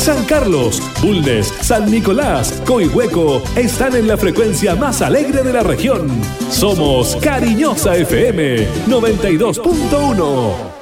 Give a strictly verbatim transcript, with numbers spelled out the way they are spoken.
San Carlos, Bulnes, San Nicolás, Coihueco están en la frecuencia más alegre de la región. Somos Cariñosa F M noventa y dos punto uno.